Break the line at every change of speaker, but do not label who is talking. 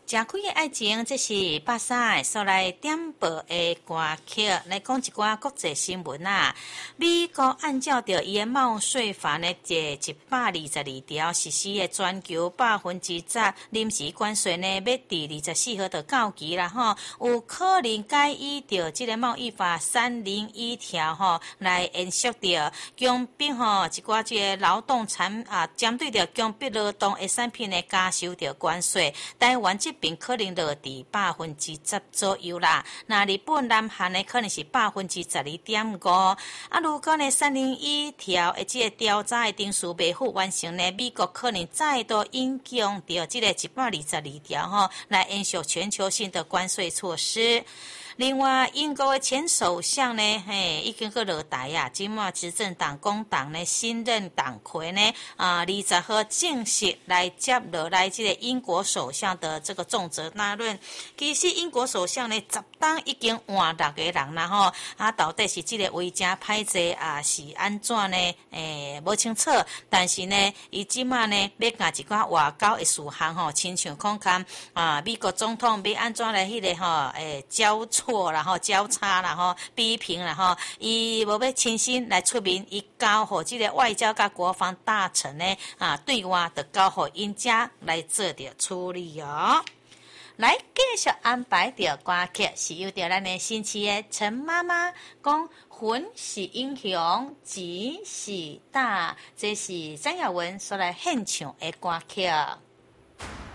正开的爱情，这是巴萨所来点播的歌曲，来讲一寡国际新闻啊。美国按照着伊的贸税法呢，第122条实施的全球10%临时关税呢，要伫24号就到期啦吼，有可能改依着这个贸易法301条吼来延续着强迫吼一寡这个劳动针对着强迫劳动的产品呢加收着关税。台湾这边可能落伫10%左右啦，那日本、南韩呢可能是12.5%。啊，如果呢301条的这个调查的定数未复完成呢，美国可能再度引用着这个122条吼，来延续全球性的关税措施。另外，英国的前首相呢，已经去落台啊。今麦执政党工党呢，新任党魁呢，20号正式来接落来这个英国首相的这个重责大任。其实英国首相呢，10档已经换6个人啦吼，到底是这个位真歹势啊，是安怎呢？无清楚。但是呢，伊今麦呢，要甲一寡外交的事项吼，亲像看看美国总统要安怎来迄个交错然后交叉然后批评然后伊无要亲身来出面，伊交互这个外交甲国防大臣呢对外就交互因家来做着处理哦。来继续安排着歌曲，是由着咱的新奇的陈妈妈讲魂是英雄，吉是大，这是张雅文所来献唱的歌曲。